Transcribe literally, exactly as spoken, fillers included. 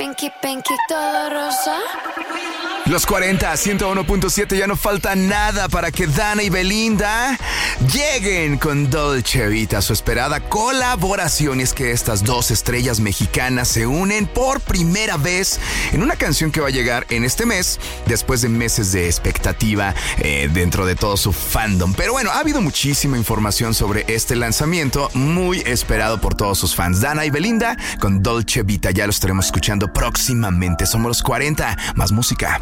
Pinky, pinky, todo rosa. Los cuarenta, ciento uno punto siete, ya no falta nada para que Dana y Belinda lleguen con Dolce Vita, su esperada colaboración. Y es que estas dos estrellas mexicanas se unen por primera vez en una canción que va a llegar en este mes, después de meses de expectativa eh, dentro de todo su fandom. Pero bueno, ha habido muchísima información sobre este lanzamiento, muy esperado por todos sus fans. Dana y Belinda con Dolce Vita, ya lo estaremos escuchando próximamente. Somos los cuarenta, más música.